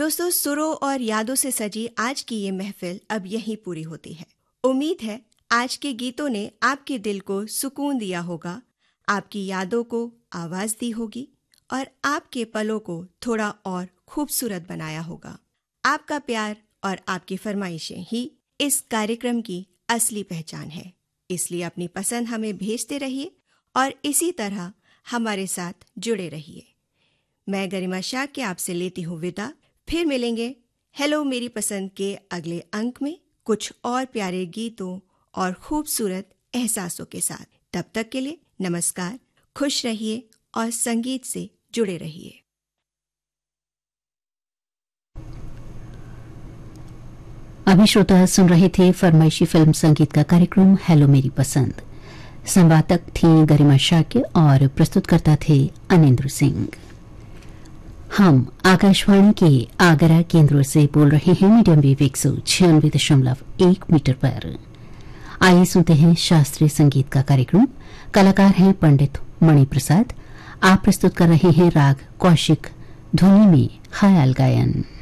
दोस्तों, सुरों और यादों से सजी आज की ये महफिल अब यहीं पूरी होती है। उम्मीद है आज के गीतों ने आपके दिल को सुकून दिया होगा, आपकी यादों को आवाज दी होगी और आपके पलों को थोड़ा और खूबसूरत बनाया होगा। आपका प्यार और आपकी फरमाइशें ही इस कार्यक्रम की असली पहचान है। इसलिए अपनी पसंद हमें भेजते रहिए और इसी तरह हमारे साथ जुड़े रहिए। मैं गरिमा शाह के आपसे लेती हूँ विदा। फिर मिलेंगे हेलो मेरी पसंद के अगले अंक में कुछ और प्यारे गीतों और खूबसूरत एहसासों के साथ। तब तक के लिए नमस्कार, खुश रहिए और संगीत से जुड़े रहिए। अभी श्रोता सुन रहे थे फरमाइशी फिल्म संगीत का कार्यक्रम हेलो मेरी पसंद। संवादक थी गरिमा शाक्य और प्रस्तुतकर्ता थे अनिंद्र सिंह। हम आकाशवाणी के आगरा केंद्र से बोल रहे हैं मीडियम वेव 196.1 मीटर पर। आइए सुनते हैं शास्त्रीय संगीत का कार्यक्रम। कलाकार हैं पंडित मणि प्रसाद। आप प्रस्तुत कर रहे हैं राग कौशिक, धुनी में ख्याल गायन।